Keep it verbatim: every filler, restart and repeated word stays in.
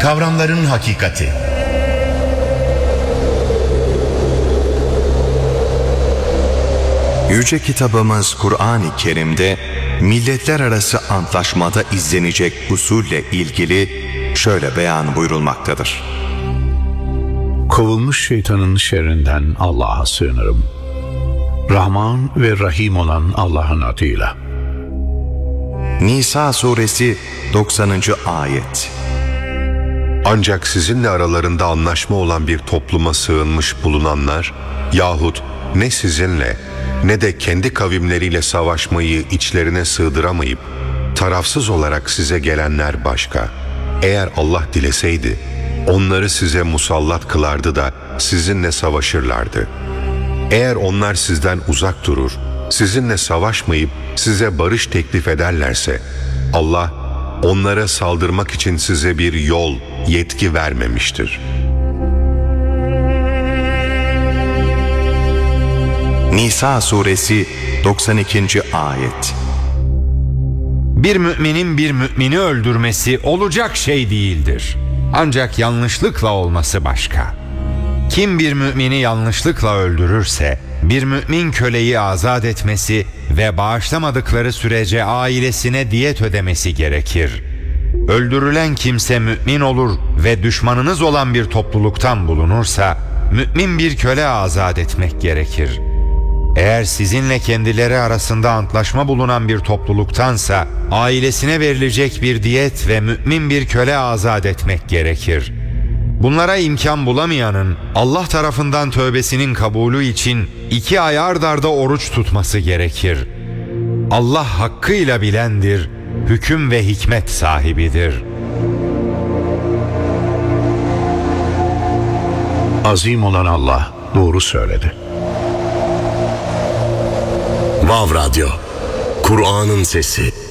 Kavramların hakikati. Yüce kitabımız Kur'an-ı Kerim'de milletler arası antlaşmada izlenecek usulle ilgili şöyle beyan buyurulmaktadır. Kovulmuş şeytanın şerrinden Allah'a sığınırım. Rahman ve Rahim olan Allah'ın adıyla. Nisa suresi doksanıncı ayet. Ancak sizinle aralarında anlaşma olan bir topluma sığınmış bulunanlar yahut ne sizinle ne de kendi kavimleriyle savaşmayı içlerine sığdıramayıp tarafsız olarak size gelenler başka. Eğer Allah dileseydi onları size musallat kılardı da sizinle savaşırlardı. Eğer onlar sizden uzak durur, sizinle savaşmayıp size barış teklif ederlerse Allah onlara saldırmak için size bir yol, yetki vermemiştir. Nisa suresi doksan ikinci ayet. Bir müminin bir mümini öldürmesi olacak şey değildir. Ancak yanlışlıkla olması başka. Kim bir mümini yanlışlıkla öldürürse, bir mümin köleyi azat etmesi ve bağışlamadıkları sürece ailesine diyet ödemesi gerekir. Öldürülen kimse mümin olur ve düşmanınız olan bir topluluktan bulunursa, mümin bir köle azat etmek gerekir. Eğer sizinle kendileri arasında antlaşma bulunan bir topluluktansa, ailesine verilecek bir diyet ve mümin bir köle azat etmek gerekir. Bunlara imkan bulamayanın Allah tarafından tövbesinin kabulü için iki ay ard arda oruç tutması gerekir. Allah hakkıyla bilendir, hüküm ve hikmet sahibidir. Azim olan Allah doğru söyledi. Vav Radyo, Kur'an'ın sesi.